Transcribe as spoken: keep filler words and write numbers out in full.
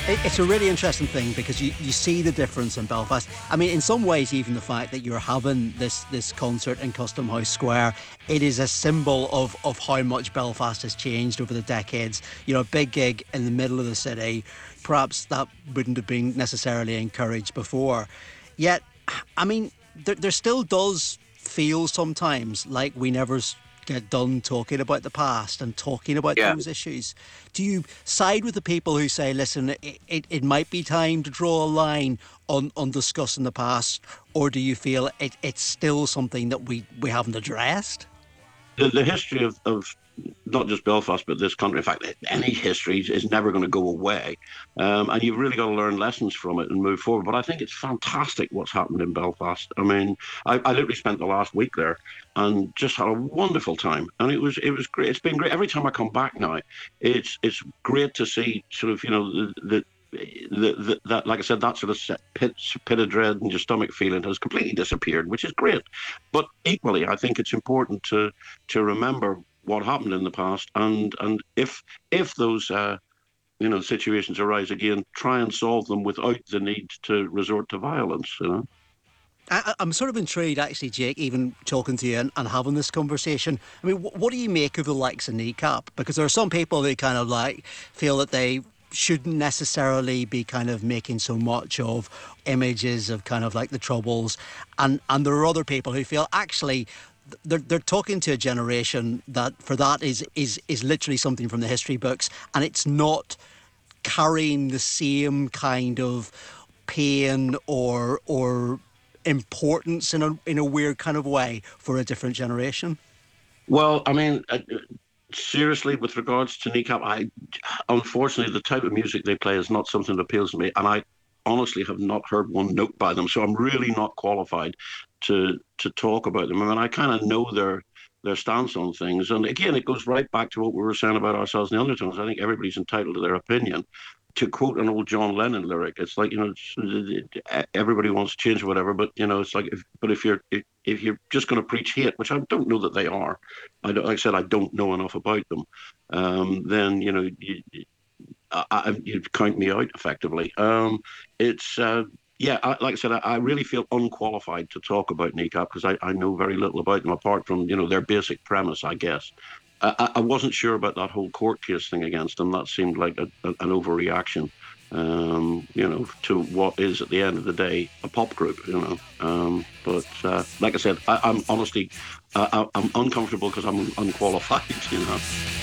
It- It's a really interesting thing because you, you see the difference in Belfast. I mean, in some ways, even the fact that you're having this this concert in Custom House Square, it is a symbol of, of how much Belfast has changed over the decades. You know, a big gig in the middle of the city, perhaps that wouldn't have been necessarily encouraged before. Yet, I mean, there, there still does feel sometimes like we never s- get done talking about the past and talking about Yeah. those issues. Do you side with the people who say, listen, it, it, it might be time to draw a line on, on discussing the past, or do you feel it, it's still something that we, we haven't addressed? The, the history of, of not just Belfast, but this country, in fact, any history is never going to go away. Um, and you've really got to learn lessons from it and move forward. But I think it's fantastic what's happened in Belfast. I mean, I, I literally spent the last week there and just had a wonderful time. And it was it was great. It's been great. Every time I come back now, it's it's great to see sort of, you know, the, the the, the, that, like I said, that sort of pit, pit of dread in your stomach feeling has completely disappeared, which is great. But equally, I think it's important to to remember what happened in the past, and and if if those uh, you know situations arise again, try and solve them without the need to resort to violence. You know. I, I'm sort of intrigued, actually, Jake, even talking to you and, and having this conversation. I mean, wh- what do you make of the likes of Kneecap? Because there are some people who kind of like feel that they shouldn't necessarily be kind of making so much of images of kind of like the Troubles, and and there are other people who feel actually they're they're talking to a generation that for that is is is literally something from the history books, and it's not carrying the same kind of pain or or importance in a in a weird kind of way for a different generation. Well, I mean, uh, seriously, with regards to Kneecap, I unfortunately the type of music they play is not something that appeals to me, and I honestly have not heard one note by them, so I'm really not qualified to to talk about them. I mean, I kind of know their their stance on things, and again, it goes right back to what we were saying about ourselves in the undertones. I think everybody's entitled to their opinion. To quote an old John Lennon lyric, it's like, you know, it's, everybody wants to change or whatever, but you know, it's like, if, but if you're if, if you're just going to preach hate, which I don't know that they are, I don't, like I said, I don't know enough about them. Um, then you know, you, I, I, you count me out effectively. Um, it's uh, yeah, I, like I said, I, I really feel unqualified to talk about Kneecap because I, I know very little about them apart from, you know, their basic premise, I guess. I, I wasn't sure about that whole court case thing against them. That seemed like a, a, an overreaction, um, you know, to what is at the end of the day a pop group, you know. Um, but uh, like I said, I, I'm honestly, uh, I, I'm uncomfortable because I'm unqualified, you know.